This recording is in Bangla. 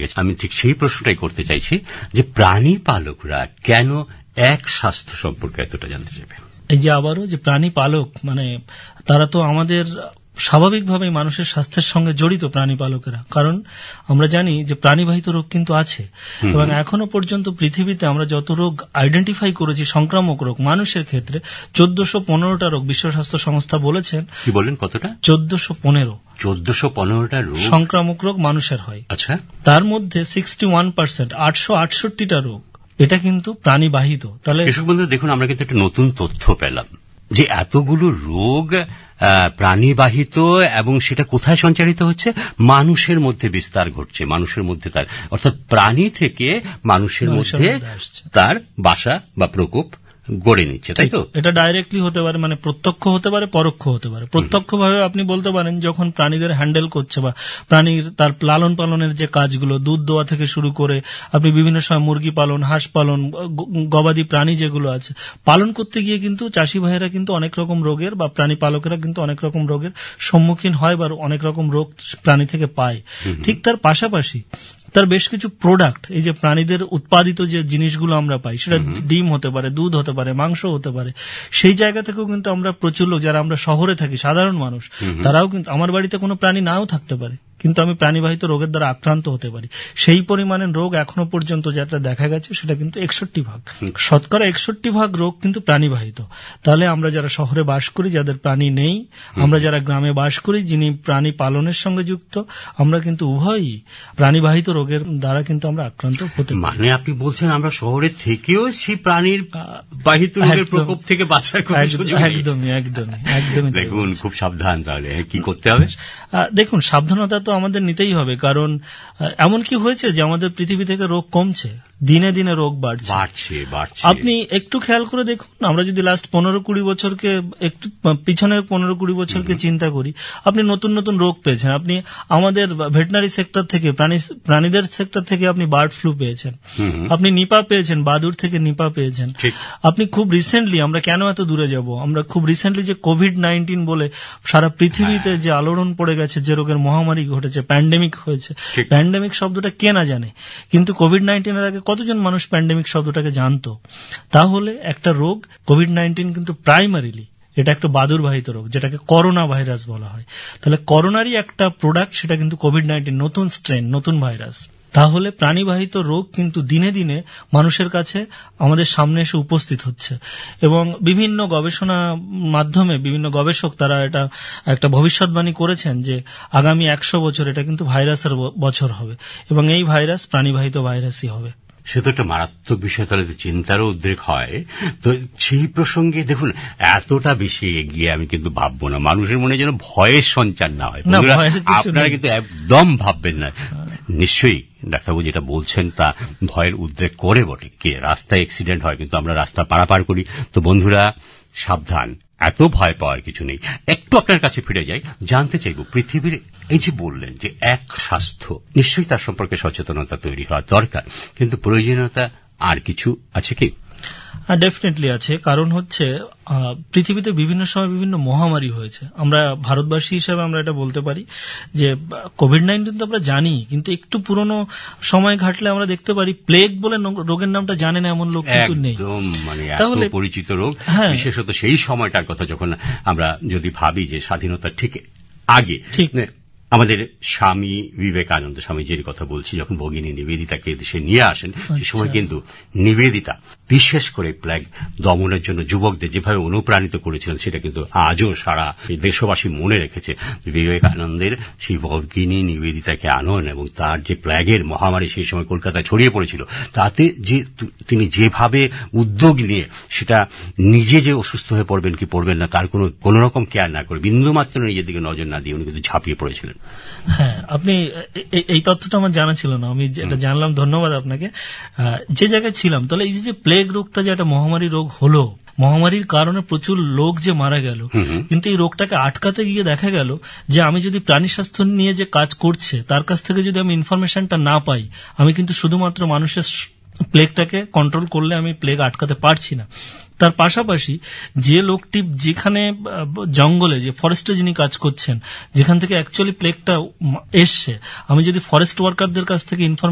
গেছে। আমি ঠিক সেই প্রশ্নটাই করতে চাইছি যে প্রাণী পালকরা কেন এক স্বাস্থ্য সম্পর্কে এতটা জানতে চাইবে? এই যে আবারও যে প্রাণী পালক, মানে তারা তো আমাদের স্বাভাবিকভাবেই মানুষের স্বাস্থ্যের সঙ্গে জড়িত প্রাণী পালকেরা, কারণ আমরা জানি যে প্রাণীবাহিত রোগ কিন্তু আছে এবং এখনো পর্যন্ত পৃথিবীতে আমরা যত রোগ আইডেন্টিফাই করেছি সংক্রামক রোগ মানুষের ক্ষেত্রে 1415টা রোগ বিশ্ব স্বাস্থ্য সংস্থা বলেছেন। কি বলেন, কতটা? 1415টা রোগ সংক্রামক রোগ মানুষের হয়। আচ্ছা, তার মধ্যে 61% 868টা রোগ এটা কিন্তু প্রাণীবাহিত। তাহলে কৃষক বন্ধু দেখুন, আমরা কিন্তু একটা নতুন তথ্য পেলাম যে এতগুলো রোগ প্রাণীবাহিত এবং সেটা কোথায় সঞ্চারিত হচ্ছে? মানুষের মধ্যে বিস্তার ঘটছে, মানুষের মধ্যে তার, অর্থাৎ প্রাণী থেকে মানুষের মধ্যে তার বাসা বা প্রকোপ গড়ে নিচ্ছে, তাই তো? এটা ডাইরেক্টলি হতে পারে, মানে প্রত্যক্ষ হতে পারে, পরোক্ষ হতে পারে। প্রত্যক্ষভাবে আপনি বলতে পারেন যখন প্রাণীদের হ্যান্ডেল করছে বা প্রাণীর তার লালন পালনের যে কাজগুলো, দুধ দোয়া থেকে শুরু করে আপনি বিভিন্ন সময় মুরগি পালন, হাঁস পালন, গবাদি প্রাণী যেগুলো আছে পালন করতে গিয়ে কিন্তু চাষি ভাইয়েরা কিন্তু অনেক রকম রোগের বা প্রাণী পালকেরা কিন্তু অনেক রকম রোগের সম্মুখীন হয় বা অনেক রকম রোগ প্রাণী থেকে পায়। ঠিক তার পাশাপাশি তার বেশ কিছু প্রোডাক্ট, এই যে প্রাণীদের উৎপাদিত যে জিনিসগুলো আমরা পাই, সেটা ডিম হতে পারে, দুধ হতে পারে, মাংস হতে পারে, সেই জায়গা থেকেও কিন্তু আমরা প্রচুর লোক, যারা আমরা শহরে থাকি সাধারণ মানুষ, তারাও কিন্তু, আমার বাড়িতে কোনো প্রাণী নাও থাকতে পারে কিন্তু আমি প্রাণীবাহিত রোগের দ্বারা আক্রান্ত হতে পারি। সেই পরিমাণের রোগ এখনো পর্যন্ত যেটা দেখা গেছে সেটা কিন্তু 61%, শতকরা 61% রোগ কিন্তু প্রাণীবাহিত। তাহলে আমরা যারা শহরে বাস করি, যাদের প্রাণী নেই, আমরা যারা গ্রামে বাস করি, যিনি প্রাণী পালনের সঙ্গে যুক্ত, আমরা কিন্তু উভয়ই প্রাণীবাহিত রোগের দ্বারা কিন্তু আমরা আক্রান্ত হতে পারি। মানে আপনি বলছেন আমরা শহরে থেকেও সেই প্রাণীর বাহিত রোগের প্রকোপ থেকে বাঁচার কোনো সুযোগ নেই? একদমই। দেখুন, খুব সাবধান। তাহলে কি করতে হবে? দেখুন, সাবধানতা তো আমাদের নিতেই হবে, কারণ এমন কি হয়েছে যে আমাদের পৃথিবী থেকে রোগ কমছে, দিনে দিনে রোগ বাড়ছে। আপনি একটু খেয়াল করে দেখুন, আমরা যদি লাস্ট 15-20 বছরকে একটু পিছনের 15-20 বছরকে চিন্তা করি, আপনি নতুন নতুন রোগ পেয়েছেন। আপনি আমাদের ভেটেনারি সেক্টর থেকে, প্রাণীদের সেক্টর থেকে আপনি বার্ড ফ্লু পেয়েছেন, আপনি নিপা পেয়েছেন, বাদুড় থেকে নিপা পেয়েছেন। আপনি খুব রিসেন্টলি, আমরা কেন এত দূরে যাব, আমরা খুব রিসেন্টলি যে কোভিড-19 বলে সারা পৃথিবীতে যে আলোড়ন পড়ে গেছে, যে রোগের মহামারী ঘটেছে, প্যান্ডেমিক হয়েছে। প্যান্ডেমিক শব্দটা কে না জানে, কিন্তু কোভিড-19 এর আগে কতজন মানুষ প্যান্ডেমিক শব্দটাকে জানতো? তাহলে একটা রোগ কোভিড-19 কিন্তু প্রাইমারিলি এটা একটা বাদুড়বাহিত রোগ, যেটাকে করোনা ভাইরাস বলা হয়। তাহলে করোনারই একটা প্রোডাক্ট সেটা কিন্তু কোভিড-19, নতুন স্ট্রেন, নতুন ভাইরাস। তাহলে প্রাণীবাহিত রোগ কিন্তু দিনে দিনে মানুষের কাছে আমাদের সামনে এসে উপস্থিত হচ্ছে এবং বিভিন্ন গবেষণা মাধ্যমে বিভিন্ন গবেষক তারা এটা একটা ভবিষ্যৎবাণী করেছেন যে আগামী 100 বছর এটা কিন্তু ভাইরাসের বছর হবে এবং এই ভাইরাস প্রাণীবাহিত ভাইরাসই হবে। সে তো একটা মারাত্মক বিষয়, তাহলে চিন্তারও উদ্রেক হয়। তো সেই প্রসঙ্গে দেখুন, এতটা বেশি এগিয়ে আমি কিন্তু ভাববো না, মানুষের মনে যেন ভয়ের সঞ্চার না হয়। আপনারা কিন্তু একদম ভাববেন না। নিশ্চয়ই ডাক্তারবাবু যেটা বলছেন তা ভয়ের উদ্রেক করে বটে, কে রাস্তায় অ্যাক্সিডেন্ট হয় কিন্তু আমরা রাস্তা পারাপার করি। তো বন্ধুরা সাবধান, এত ভয় পাওয়ার কিছু নেই। একটু আপনার কাছে ফিরে যাই, জানতে চাইব পৃথিবীর এই যে বললেন যে এক স্বাস্থ্য, নিশ্চয়ই তার সম্পর্কে সচেতনতা তৈরি হওয়া দরকার, কিন্তু প্রয়োজনীয়তা আর কিছু আছে কি? ডেফিনেটলি আছে, কারণ হচ্ছে পৃথিবীতে বিভিন্ন সময় বিভিন্ন মহামারী হয়েছে। আমরা ভারতবাসী হিসেবে আমরা এটা বলতে পারি যে কোভিড-19 তো আমরা জানি, কিন্তু একটু পুরনো সময় ঘাটলে আমরা দেখতে পারি প্লেগ বলে রোগের নামটা জানে না এমন লোক কিন্তু নেই। একদম, মানে এত পরিচিত রোগ, বিশেষত সেই সময়টার কথা যখন আমরা যদি ভাবি যে স্বাধীনতার ঠিক আগে, ঠিক আমাদের স্বামী বিবেকানন্দ স্বামীজির কথা বলছি, যখন ভগিনী নিবেদিতাকে দেশে নিয়ে আসেন, সে সময় কিন্তু নিবেদিতা বিশেষ করে প্লেগ দমনের জন্য যুবকদের যেভাবে অনুপ্রাণিত করেছিলেন সেটা কিন্তু আজও সারা দেশবাসী মনে রেখেছে। বিবেকানন্দের সেই ভগিনী নিবেদিতাকে আনন এবং তার যে প্লেগের মহামারী সেই সময় কলকাতায় ছড়িয়ে পড়েছিল, তাতে যে তিনি যেভাবে উদ্যোগ নিয়ে সেটা নিজে যে অসুস্থ হয়ে পড়বেন কি পড়বেন না তার কোনো রকম কেয়ার না করে, বিন্দুমাত্র নিজের দিকে নজর না দিয়ে উনি কিন্তু ঝাঁপিয়ে পড়েছিলেন। হ্যাঁ, আপনি এই তথ্যটা আমার জানা ছিল না, আমি যেটা জানলাম, ধন্যবাদ আপনাকে। যে জায়গায় ছিলাম, তাহলে এই যে প্লেগ রোগটা যে একটা মহামারী রোগ হলো, মহামারীর কারণে প্রচুর লোক যে মারা গেল, কিন্তু এই রোগটাকে আটকাতে গিয়ে দেখা গেল যে আমি যদি প্রাণী স্বাস্থ্য নিয়ে যে কাজ করছে তার কাছ থেকে যদি আমি ইনফরমেশনটা না পাই, আমি কিন্তু শুধুমাত্র মানুষের প্লেগটাকে কন্ট্রোল করলে আমি প্লেগ আটকাতে পারছি না। তার পাশাপাশি যে লোকটি যেখানে জঙ্গলে, যে ফরেস্টে যিনি কাজ করছেন, যেখান থেকে অ্যাকচুয়ালি প্লেগটা এসছে, আমি যদি ফরেস্ট ওয়ার্কারদের কাছ থেকে